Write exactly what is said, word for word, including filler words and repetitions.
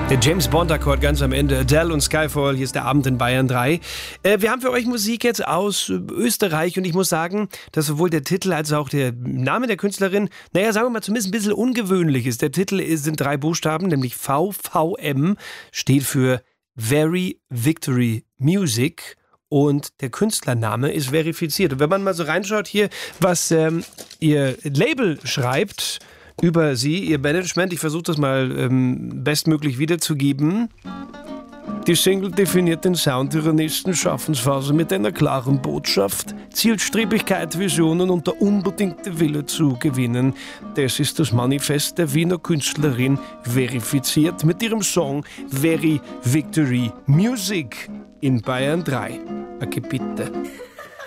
Der James Bond-Akkord ganz am Ende. Adele und Skyfall, hier ist der Abend in Bayern drei. Äh, wir haben für euch Musik jetzt aus äh, Österreich und ich muss sagen, dass sowohl der Titel als auch der Name der Künstlerin, naja, sagen wir mal zumindest ein bisschen ungewöhnlich ist. Der Titel ist, sind drei Buchstaben, nämlich V V M, steht für Very Victory Music. Und der Künstlername ist verifiziert. Und wenn man mal so reinschaut hier, was ähm, ihr Label schreibt über sie, ihr Management, ich versuche das mal ähm, bestmöglich wiederzugeben. Die Single definiert den Sound ihrer nächsten Schaffensphase mit einer klaren Botschaft, Zielstrebigkeit, Visionen und der unbedingte Wille zu gewinnen. Das ist das Manifest der Wiener Künstlerin, verifiziert mit ihrem Song Very Victory Music in Bayern drei. Okay, bitte.